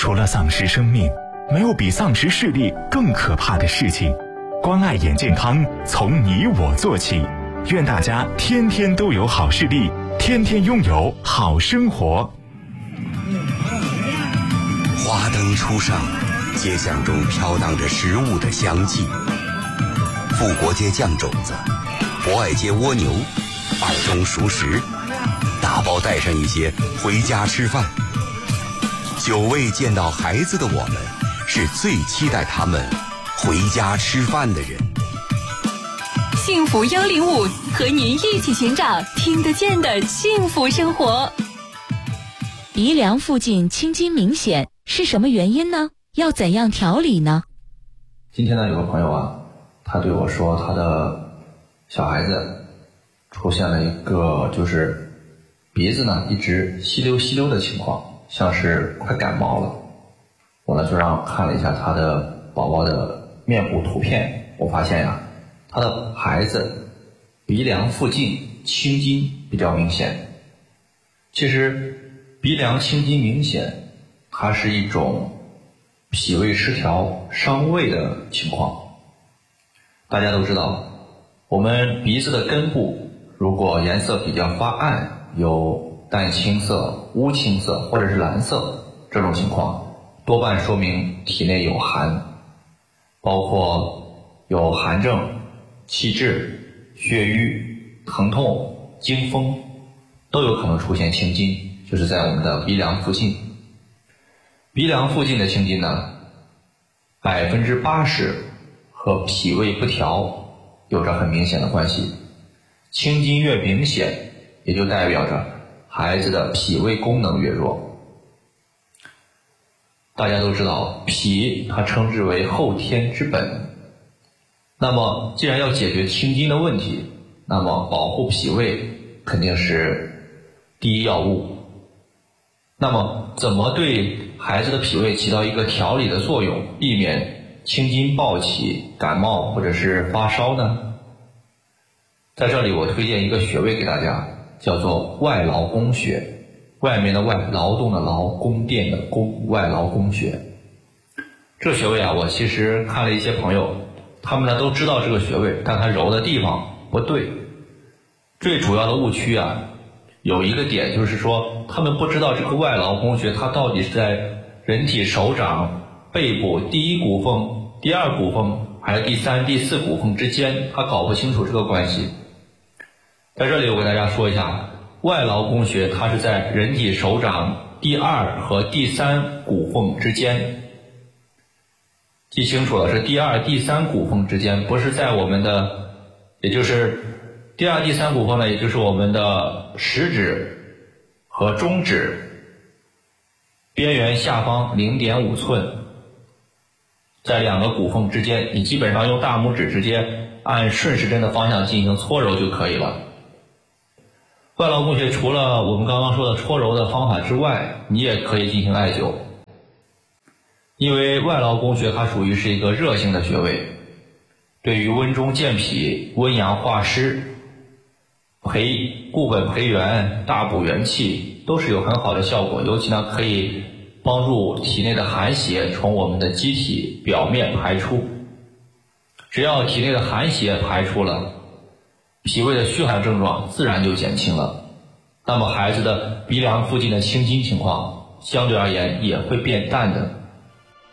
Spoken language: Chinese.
除了丧失生命，没有比丧失视力更可怕的事情。关爱眼健康，从你我做起。愿大家天天都有好视力，天天拥有好生活。 花灯初上，街巷中飘荡着食物的香气。富国街酱肘子，博爱街蜗牛，二中熟食，打包带上一些回家吃饭。久未见到孩子的我们，是最期待他们回家吃饭的人。 幸福105和您一起寻找听得见的幸福生活。 鼻梁附近青筋明显是什么原因呢？要怎样调理呢？ 今天呢，有个朋友啊，他对我说他的小孩子出现了一个就是鼻子呢一直吸溜吸溜的情况，像是快感冒了。我呢就让看了一下他的宝宝的面部图片，我发现呀，他的孩子鼻梁附近青筋比较明显。其实鼻梁青筋明显，它是一种脾胃失调伤胃的情况。大家都知道，我们鼻子的根部如果颜色比较发暗，有淡青色、乌青色或者是蓝色，这种情况多半说明体内有寒，包括有寒症、气滞、血瘀、疼痛、惊风，都有可能出现青筋，就是在我们的鼻梁附近。鼻梁附近的青筋呢，80%和脾胃不调有着很明显的关系。青筋越明显，也就代表着孩子的脾胃功能越弱。大家都知道，脾它称之为后天之本。那么既然要解决青筋的问题，那么保护脾胃肯定是第一要务。那么怎么对孩子的脾胃起到一个调理的作用，避免青筋暴起、感冒或者是发烧呢？在这里我推荐一个穴位给大家，叫做外劳宫穴。外面的外，劳动的劳，宫殿的宫，外劳宫穴。这穴位啊，我其实看了一些朋友，他们呢都知道这个穴位，但他揉的地方不对。最主要的误区啊，有一个点就是说，他们不知道这个外劳宫穴它到底是在人体手掌背部第一骨缝、第二骨缝还是第三、第四骨缝之间，他搞不清楚这个关系。在这里我给大家说一下，外劳宫穴它是在人体手掌第二和第三骨缝之间，记清楚了，是第二、第三骨缝之间，不是在我们的，也就是第二、第三骨缝呢，也就是我们的食指和中指边缘下方0.5寸，在两个骨缝之间，你基本上用大拇指直接按顺时针的方向进行搓揉就可以了。外劳宫穴除了我们刚刚说的搓揉的方法之外，你也可以进行艾灸。因为外劳宫穴它属于是一个热性的穴位，对于温中健脾、温阳化湿、固本培元、大补元气都是有很好的效果。尤其呢可以帮助体内的寒邪从我们的机体表面排出。只要体内的寒邪排出了，脾胃的虚寒症状自然就减轻了，那么孩子的鼻梁附近的青筋情况相对而言也会变淡的。